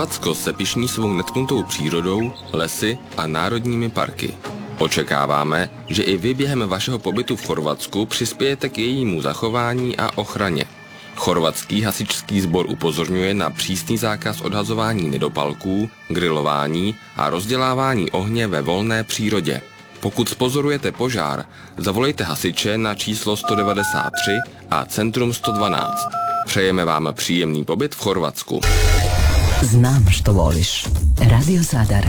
Chorvatsko se pyšní svou netknutou přírodou, lesy a národními parky. Očekáváme, že i vy během vašeho pobytu v Chorvatsku přispějete k jejímu zachování a ochraně. Chorvatský hasičský sbor upozorňuje na přísný zákaz odhazování nedopalků, grilování a rozdělávání ohně ve volné přírodě. Pokud spozorujete požár, zavolejte hasiče na číslo 193 a centrum 112. Přejeme vám příjemný pobyt v Chorvatsku. Znam što voliš. Radio Zadar.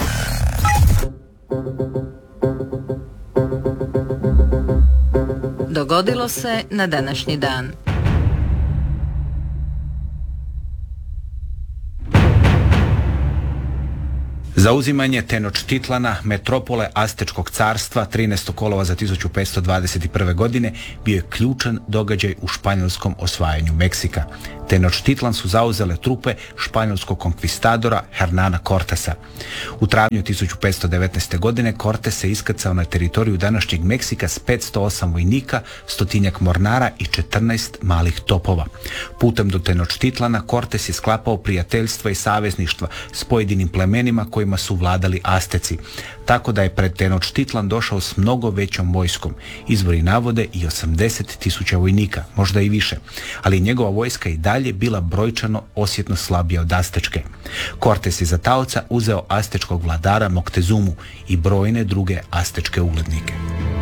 Dogodilo se na današnji dan. Zauzimanje Tenočtitlana, metropole Astečkog carstva 13. kolovoza 1521. godine bio je ključan događaj u španjolskom osvajanju Meksika. Tenočtitlan su zauzele trupe španjolskog konkvistadora Hernana Cortesa. U travnju 1519. godine Cortes se iskrcao na teritoriju današnjeg Meksika s 508 vojnika, 100 mornara i 14 malih topova. Putem do Tenočtitlana Cortes je sklapao prijateljstva i savezništva s pojedinim plemenima kojima su vladali Asteci, tako da je pred Tenočtitlan došao s mnogo većom vojskom. Izvori navode i 80.000 vojnika, možda i više, ali njegova vojska i dalje bila brojčano osjetno slabija od Astečke. Cortes je za taoca uzeo astečkog vladara Moctezumu i brojne druge astečke uglednike.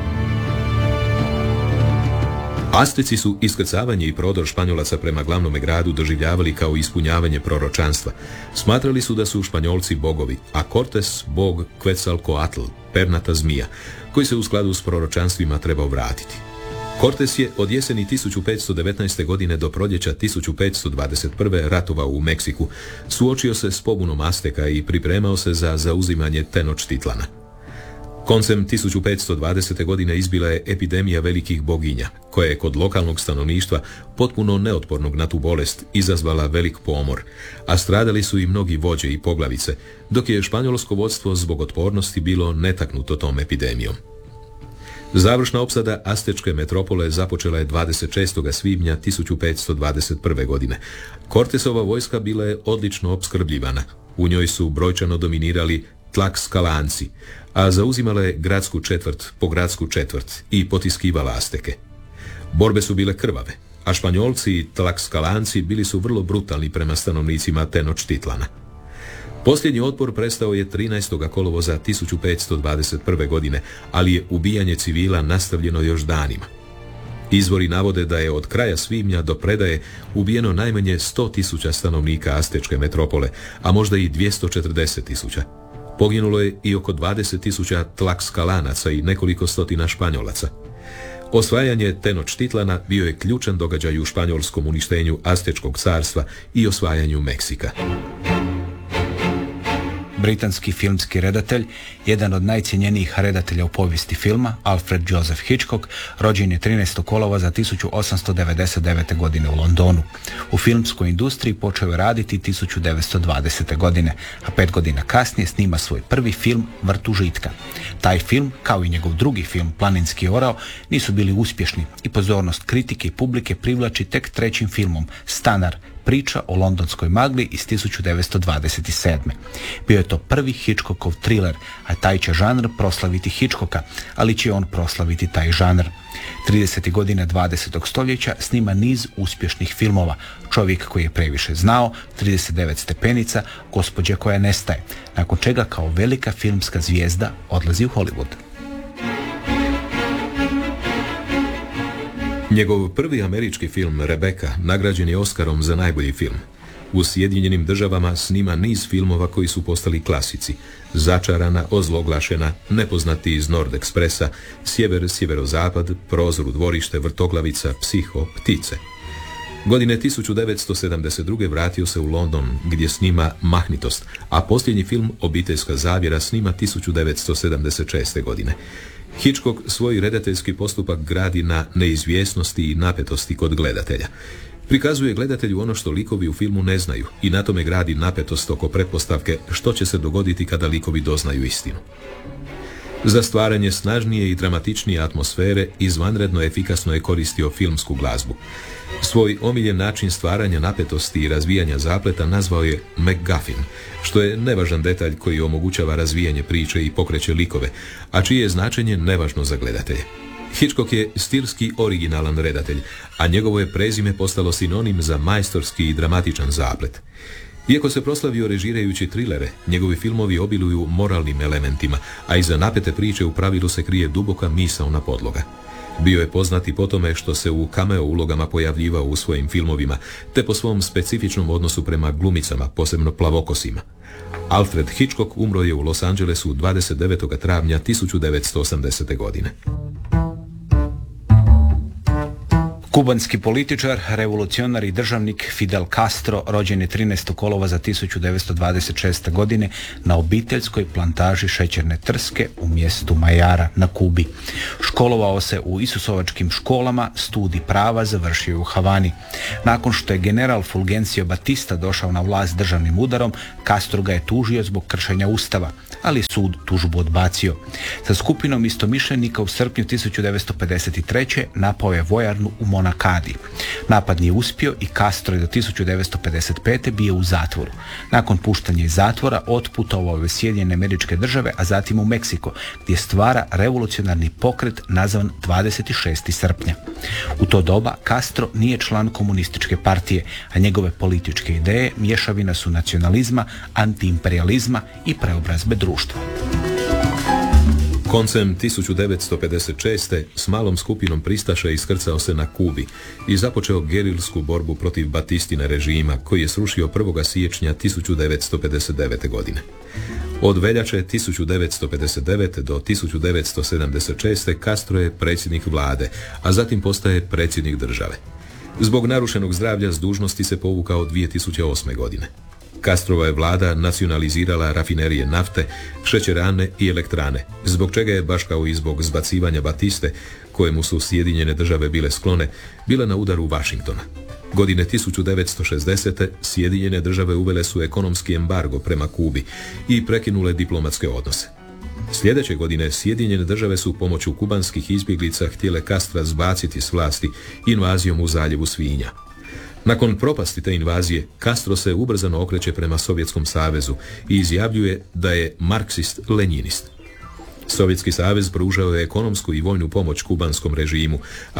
Asteci su iskrcavanje i prodor Španjolaca prema glavnome gradu doživljavali kao ispunjavanje proročanstva. Smatrali su da su Španjolci bogovi, a Cortes bog Quetzalcoatl, pernata zmija, koji se u skladu s proročanstvima trebao vratiti. Cortes je od jeseni 1519. godine do proljeća 1521. ratovao u Meksiku, suočio se s pobunom Asteka i pripremao se za zauzimanje Tenočtitlana. Koncem 1520. godine izbila je epidemija velikih boginja, koja je kod lokalnog stanovništva potpuno neotpornog na tu bolest izazvala velik pomor, a stradali su i mnogi vođe i poglavice, dok je španjolsko vodstvo zbog otpornosti bilo netaknuto tom epidemijom. Završna opsada astečke metropole započela je 26. svibnja 1521. godine. Cortesova vojska bila je odlično opskrbljivana. U njoj su brojčano dominirali Tlaxcalanci, a zauzimala je gradsku četvrt po gradsku četvrt i potiskivala Asteke. Borbe su bile krvave, a Španjolci i Tlaxcalanci bili su vrlo brutalni prema stanovnicima Tenočtitlana. Posljednji otpor prestao je 13. kolovoza 1521. godine, ali je ubijanje civila nastavljeno još danima. Izvori navode da je od kraja svibnja do predaje ubijeno najmanje 100.000 stanovnika astečke metropole, a možda i 240.000. Poginulo je i oko 20.000 Tlaxcalanaca i nekoliko stotina Španjolaca. Osvajanje Tenočtitlana bio je ključan događaj u španjolskom uništenju Astečkog carstva i osvajanju Meksika. Britanski filmski redatelj, jedan od najcjenjenijih redatelja u povijesti filma, Alfred Joseph Hitchcock, rođen je 13. kolovoza 1899. godine u Londonu. U filmskoj industriji počeo je raditi 1920. godine, a 5 godina kasnije snima svoj prvi film Vrt užitka. Taj film, kao i njegov drugi film Planinski orao, nisu bili uspješni i pozornost kritike i publike privlači tek trećim filmom Stanar, priča o londonskoj magli iz 1927. Bio je to prvi Hitchcockov thriller, a taj će žanr proslaviti Hitchcocka, ali će on proslaviti taj žanr. 30. godina 20. stoljeća snima niz uspješnih filmova: Čovjek koji je previše znao, 39 stepenica, Gospođe koja nestaje, nakon čega kao velika filmska zvijezda odlazi u Hollywood. Njegov prvi američki film Rebecca nagrađen je Oskarom za najbolji film. U Sjedinjenim Državama snima niz filmova koji su postali klasici: Začarana, Ozloglašena, Nepoznati iz Nord Ekspresa, Sjever, Sjeverozapad, Prozor u dvorište, Vrtoglavica, Psiho, Ptice. Godine 1972. vratio se u London gdje snima Mahnitost, a posljednji film Obiteljska zavjera snima 1976. godine. Hitchcock svoj redateljski postupak gradi na neizvjesnosti i napetosti kod gledatelja. Prikazuje gledatelju ono što likovi u filmu ne znaju i na tome gradi napetost oko pretpostavke što će se dogoditi kada likovi doznaju istinu. Za stvaranje snažnije i dramatičnije atmosfere izvanredno efikasno je koristio filmsku glazbu. Svoj omiljen način stvaranja napetosti i razvijanja zapleta nazvao je MacGuffin, što je nevažan detalj koji omogućava razvijanje priče i pokreće likove, a čije je značenje nevažno za gledatelje. Hitchcock je stilski originalan redatelj, a njegovo je prezime postalo sinonim za majstorski i dramatičan zaplet. Iako se proslavio režirajući trilere, njegovi filmovi obiluju moralnim elementima, a iza napete priče u pravilu se krije duboka misaona podloga. Bio je poznat i po tome što se u cameo ulogama pojavljivao u svojim filmovima, te po svom specifičnom odnosu prema glumicama, posebno plavokosima. Alfred Hitchcock umro je u Los Angelesu 29. travnja 1980. godine. Kubanski političar, revolucionar i državnik Fidel Castro rođen je 13. kolovoza 1926. godine na obiteljskoj plantaži šećerne trske u mjestu Majara na Kubi. Školovao se u isusovačkim školama, studij prava završio je u Havani. Nakon što je general Fulgencio Batista došao na vlast državnim udarom, Castro ga je tužio zbog kršenja ustava, ali je sud tužbu odbacio. Sa skupinom istomišljenika u srpnju 1953. napao je vojarnu u Monakadi. Napad nije uspio i Castro je do 1955. bio u zatvoru. Nakon puštanja iz zatvora otputovao je u Sjedinjene Američke Države, a zatim u Meksiko, gdje stvara revolucionarni pokret nazvan 26. srpnja. U to doba Castro nije član komunističke partije, a njegove političke ideje mješavina su nacionalizma, antiimperializma i preobrazbe društva. Koncem 1956. s malom skupinom pristaša iskrcao se na Kubi i započeo gerilsku borbu protiv Batistine režima, koji je srušio 1. siječnja 1959. godine. Od veljače 1959. do 1976. Castro je predsjednik vlade, a zatim postaje predsjednik države. Zbog narušenog zdravlja s dužnosti se povukao 2008. godine. Castrova je vlada nacionalizirala rafinerije nafte, šećerane i elektrane, zbog čega je, baš kao i zbog zbacivanja Batiste, kojemu su Sjedinjene Države bile sklone, bila na udaru Washingtona. Godine 1960. Sjedinjene Države uvele su ekonomski embargo prema Kubi i prekinule diplomatske odnose. Sljedeće godine Sjedinjene Države su pomoću kubanskih izbjeglica htjele Castra zbaciti s vlasti invazijom u zaljevu Svinja. Nakon propasti te invazije, Castro se ubrzano okreće prema Sovjetskom savezu i izjavljuje da je marksist-lenjinist. Sovjetski savez pružao je ekonomsku i vojnu pomoć kubanskom režimu, a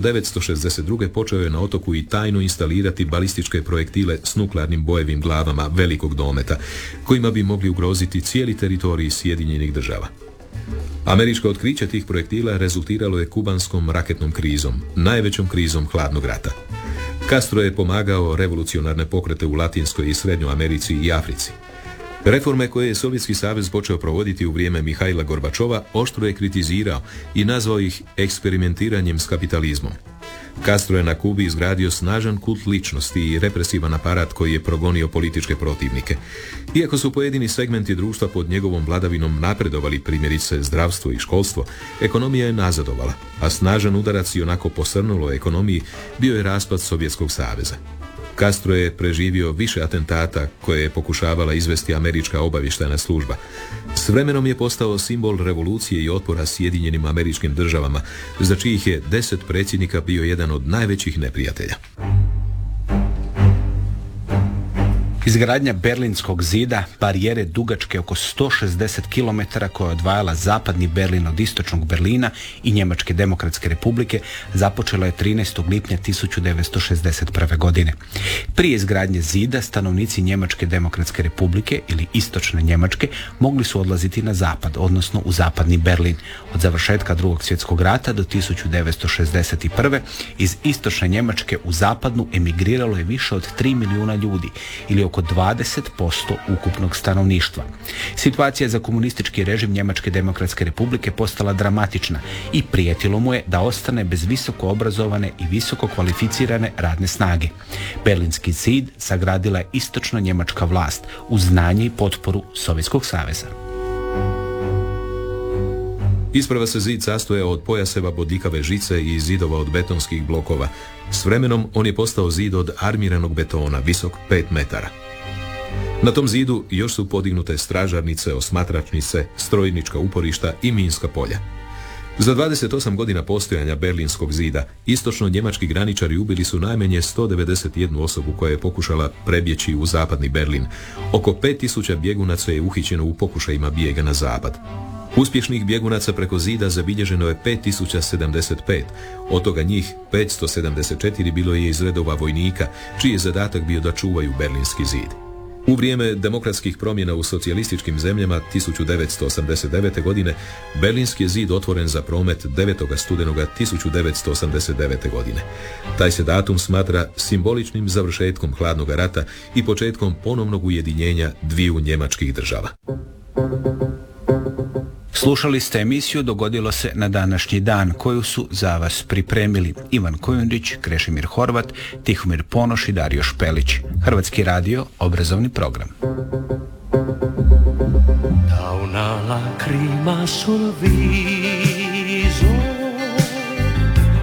1962. počeo je na otoku i tajno instalirati balističke projektile s nuklearnim bojevim glavama velikog dometa, kojima bi mogli ugroziti cijeli teritorij Sjedinjenih Država. Američko otkriće tih projektila rezultiralo je kubanskom raketnom krizom, najvećom krizom hladnog rata. Castro je pomagao revolucionarne pokrete u Latinskoj i Srednjoj Americi i Africi. Reforme koje je Sovjetski savez počeo provoditi u vrijeme Mihaila Gorbačova oštro je kritizirao i nazvao ih eksperimentiranjem s kapitalizmom. Castro je na Kubi izgradio snažan kult ličnosti i represivan aparat koji je progonio političke protivnike. Iako su pojedini segmenti društva pod njegovom vladavinom napredovali, primjerice zdravstvo i školstvo, ekonomija je nazadovala, a snažan udarac i onako posrnuloj ekonomiji bio je raspad Sovjetskog saveza. Castro je preživio više atentata koje je pokušavala izvesti američka obavještajna služba. S vremenom je postao simbol revolucije i otpora Sjedinjenim Američkim Državama, za čijih je 10 predsjednika bio jedan od najvećih neprijatelja. Izgradnja Berlinskog zida, barijere dugačke oko 160 km koja je odvajala zapadni Berlin od istočnog Berlina i Njemačke demokratske republike, započela je 13. lipnja 1961. godine. Prije izgradnje zida stanovnici Njemačke demokratske republike ili istočne Njemačke mogli su odlaziti na zapad, odnosno u zapadni Berlin. Od završetka Drugog svjetskog rata do 1961. iz istočne Njemačke u zapadnu emigriralo je više od 3 milijuna ljudi ili oko 20% ukupnog stanovništva. Situacija za komunistički režim Njemačke demokratske republike postala dramatična i prijetilo mu je da ostane bez visoko obrazovane i visoko kvalificirane radne snage. Berlinski zid sagradila je istočno njemačka vlast uz znanje i potporu Sovjetskog saveza. Isprva se zid sastojao od pojaseva bodljikave žice i zidova od betonskih blokova. S vremenom on je postao zid od armiranog betona, visok 5 metara. Na tom zidu još su podignute stražarnice, osmatračnice, strojnička uporišta i minska polja. Za 28 godina postojanja Berlinskog zida, istočno-njemački graničari ubili su najmanje 191 osobu koja je pokušala prebjeći u zapadni Berlin. Oko 5000 bjegunaca je uhićeno u pokušajima bijega na zapad. Uspješnih bjegunaca preko zida zabilježeno je 5075, od toga njih 574 bilo je iz redova vojnika, čiji je zadatak bio da čuvaju Berlinski zid. U vrijeme demokratskih promjena u socijalističkim zemljama 1989. godine Berlinski je zid otvoren za promet 9. studenoga 1989. godine. Taj se datum smatra simboličnim završetkom hladnog rata i početkom ponovnog ujedinjenja dviju njemačkih država. Slušali ste emisiju Dogodilo se na današnji dan, koju su za vas pripremili Ivan Kojundić, Krešimir Horvat, Tihomir Ponoš i Dario Špelić. Hrvatski radio, obrazovni program. Da una lacrima sul viso